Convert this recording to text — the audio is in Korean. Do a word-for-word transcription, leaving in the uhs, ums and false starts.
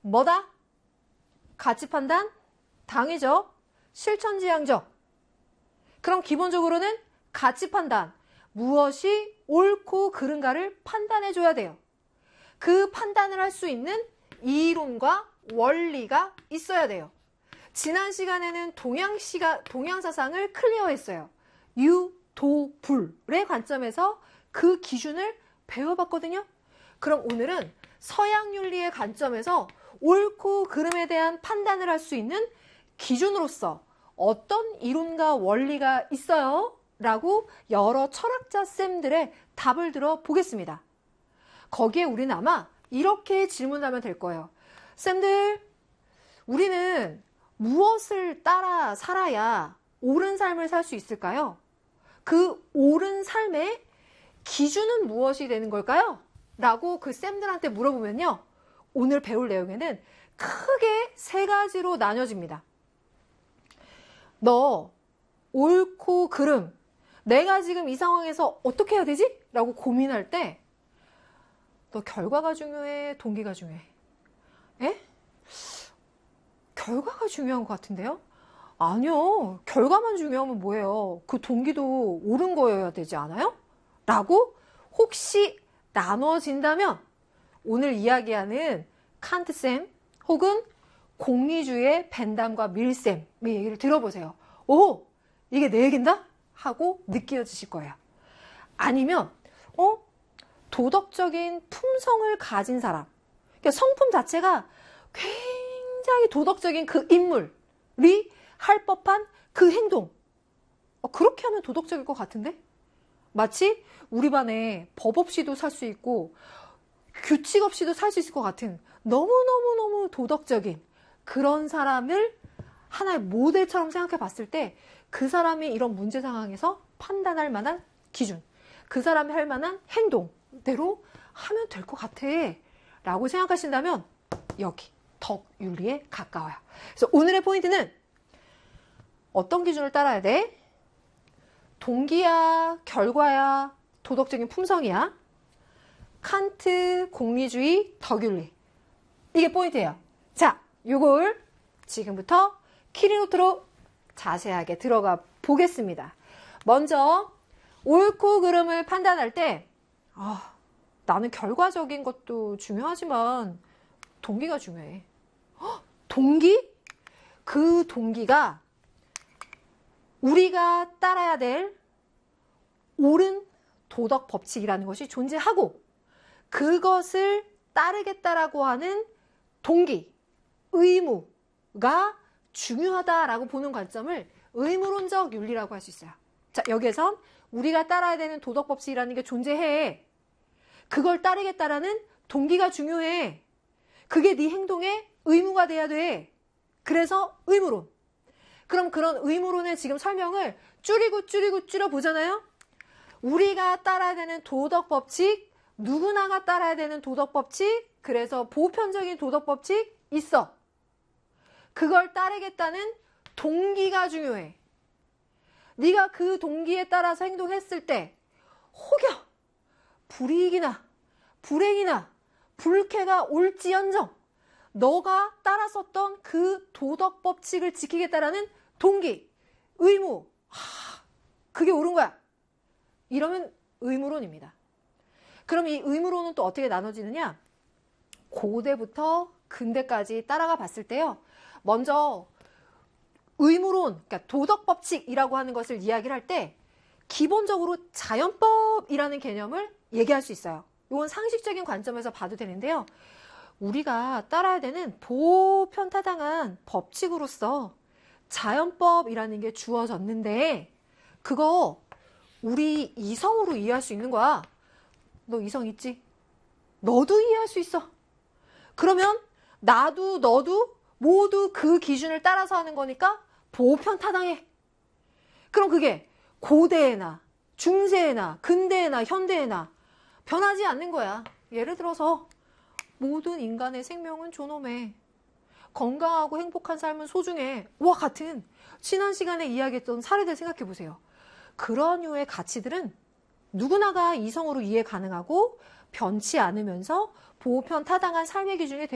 뭐다? 가치 판단? 당이죠. 실천지향적. 그럼 기본적으로는 가치 판단. 무엇이 옳고 그른가를 판단해 줘야 돼요. 그 판단을 할 수 있는 이론과 원리가 있어야 돼요. 지난 시간에는 동양시가, 동양사상을 클리어했어요. 유, 도, 불의 관점에서 그 기준을 배워봤거든요. 그럼 오늘은 서양윤리의 관점에서 옳고 그름에 대한 판단을 할 수 있는 기준으로서 어떤 이론과 원리가 있어요? 라고 여러 철학자 쌤들의 답을 들어보겠습니다. 거기에 우리는 아마 이렇게 질문하면 될 거예요. 쌤들, 우리는 무엇을 따라 살아야 옳은 삶을 살 수 있을까요? 그 옳은 삶의 기준은 무엇이 되는 걸까요? 라고 그 쌤들한테 물어보면요. 오늘 배울 내용에는 크게 세 가지로 나뉘어집니다. 너 옳고 그름, 내가 지금 이 상황에서 어떻게 해야 되지? 라고 고민할 때 너 결과가 중요해? 동기가 중요해? 에? 결과가 중요한 것 같은데요? 아니요. 결과만 중요하면 뭐예요? 그 동기도 옳은 거여야 되지 않아요? 라고 혹시 나눠진다면 오늘 이야기하는 칸트쌤 혹은 공리주의 벤담과 밀쌤의 얘기를 들어보세요. 오! 이게 내 얘긴다? 하고 느껴지실 거예요. 아니면 어? 도덕적인 품성을 가진 사람. 그러니까 성품 자체가 굉장히 도덕적인 그 인물이 할 법한 그 행동. 어, 그렇게 하면 도덕적일 것 같은데? 마치 우리 반에 법 없이도 살 수 있고 규칙 없이도 살 수 있을 것 같은 너무너무너무 도덕적인 그런 사람을 하나의 모델처럼 생각해 봤을 때 그 사람이 이런 문제 상황에서 판단할 만한 기준, 그 사람이 할 만한 행동대로 하면 될 것 같아 라고 생각하신다면 여기 덕윤리에 가까워요. 그래서 오늘의 포인트는 어떤 기준을 따라야 돼? 동기야, 결과야, 도덕적인 품성이야? 칸트, 공리주의, 덕윤리. 이게 포인트예요. 자, 요걸 지금부터 키리노트로 자세하게 들어가 보겠습니다. 먼저 옳고 그름을 판단할 때 아, 나는 결과적인 것도 중요하지만 동기가 중요해. 헉, 동기? 그 동기가 우리가 따라야 될 옳은 도덕 법칙이라는 것이 존재하고 그것을 따르겠다라고 하는 동기, 의무가 중요하다라고 보는 관점을 의무론적 윤리라고 할 수 있어요. 자, 여기에선 우리가 따라야 되는 도덕 법칙이라는 게 존재해. 그걸 따르겠다라는 동기가 중요해. 그게 네 행동의 의무가 돼야 돼. 그래서 의무론. 그럼 그런 의무론의 지금 설명을 줄이고 줄이고 줄여보잖아요. 우리가 따라야 되는 도덕 법칙, 누구나가 따라야 되는 도덕 법칙, 그래서 보편적인 도덕 법칙 있어. 그걸 따르겠다는 동기가 중요해. 네가 그 동기에 따라서 행동했을 때 혹여 불이익이나 불행이나 불쾌가 올지언정 너가 따랐었던 그 도덕 법칙을 지키겠다라는 동기, 의무, 하, 그게 옳은 거야. 이러면 의무론입니다. 그럼 이 의무론은 또 어떻게 나눠지느냐? 고대부터 근대까지 따라가 봤을 때요. 먼저 의무론, 그러니까 도덕법칙이라고 하는 것을 이야기를 할 때 기본적으로 자연법이라는 개념을 얘기할 수 있어요. 이건 상식적인 관점에서 봐도 되는데요. 우리가 따라야 되는 보편타당한 법칙으로서 자연법이라는 게 주어졌는데 그거 우리 이성으로 이해할 수 있는 거야. 너 이성 있지? 너도 이해할 수 있어. 그러면 나도 너도 모두 그 기준을 따라서 하는 거니까 보편타당해. 그럼 그게 고대에나 중세에나 근대에나 현대에나 변하지 않는 거야. 예를 들어서 모든 인간의 생명은 존엄해. 건강하고 행복한 삶은 소중해. 와 같은 지난 시간에 이야기했던 사례들 생각해 보세요. 그런 류의 가치들은 누구나가 이성으로 이해 가능하고 변치 않으면서 보편타당한 삶의 기준이